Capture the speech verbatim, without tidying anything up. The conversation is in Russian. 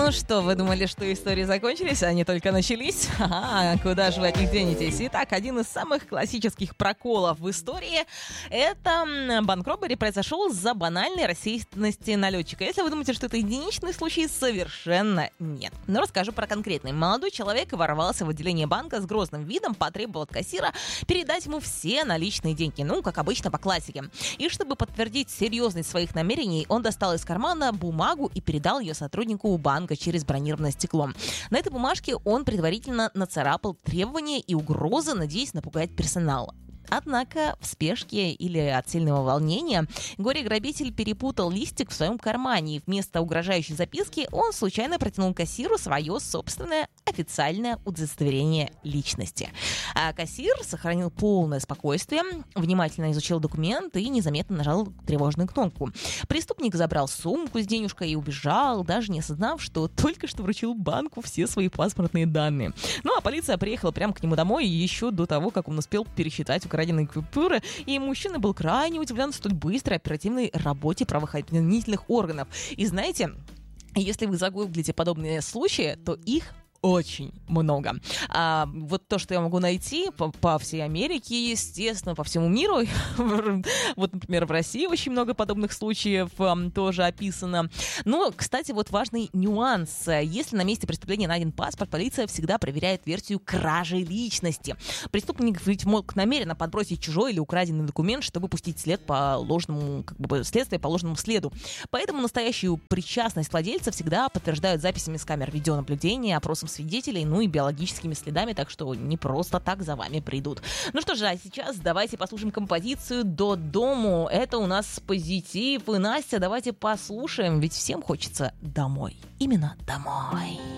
Ну что, вы думали, что истории закончились, а они только начались? Ага, куда же вы от них денетесь? Итак, один из самых классических проколов в истории — это банк роббери произошел из-за банальной рассеянности налетчика. Если вы думаете, что это единичный случай, совершенно нет. Но расскажу про конкретный. Молодой человек ворвался в отделение банка с грозным видом, потребовал от кассира передать ему все наличные деньги, ну, как обычно, по классике. И чтобы подтвердить серьезность своих намерений, он достал из кармана бумагу и передал ее сотруднику банка через бронированное стекло. На этой бумажке он предварительно нацарапал требования и угрозы, надеясь напугать персонал. Однако в спешке или от сильного волнения горе-грабитель перепутал листик в своем кармане, и вместо угрожающей записки он случайно протянул кассиру свое собственное официальное удостоверение личности. А кассир сохранил полное спокойствие, внимательно изучил документ и незаметно нажал тревожную кнопку. Преступник забрал сумку с денежкой и убежал, даже не осознав, что только что вручил банку все свои паспортные данные. Ну а полиция приехала прямо к нему домой еще до того, как он успел пересчитать украденные купюры, и мужчина был крайне удивлен столь быстрой оперативной работе правоохранительных органов. И знаете, если вы загуглите подобные случаи, то их очень много. А вот то, что я могу найти по, по всей Америке, естественно, по всему миру, вот, например, в России очень много подобных случаев um, тоже описано. Но, кстати, вот важный нюанс. Если на месте преступления найден паспорт, полиция всегда проверяет версию кражи личности. Преступник ведь мог намеренно подбросить чужой или украденный документ, чтобы пустить след по ложному, как бы, следствие по ложному следу. Поэтому настоящую причастность владельца всегда подтверждают записями с камер видеонаблюдения, опросом свидетелей, ну и биологическими следами, так что не просто так за вами придут. Ну что же, а сейчас давайте послушаем композицию «До дому». Это у нас позитив. И, Настя, давайте послушаем, ведь всем хочется домой. Именно домой.